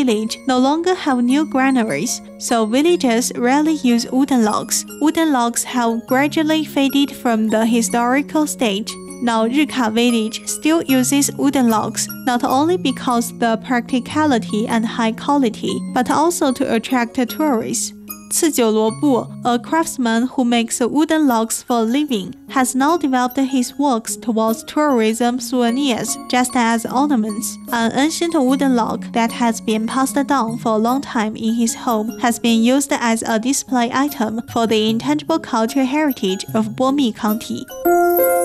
village no longer have new granaries, so villagers rarely use wooden logs. Wooden logs have gradually faded from the historical stage. Now Rika village still uses wooden logs, not only because the practicality and high quality, but also to attract tourists. 次久罗布, a craftsman who makes wooden logs for a living, has now developed his works towards tourism souvenirs just as ornaments. An ancient wooden log that has been passed down for a long time in his home has been used as a display item for the intangible cultural heritage of Bomi County.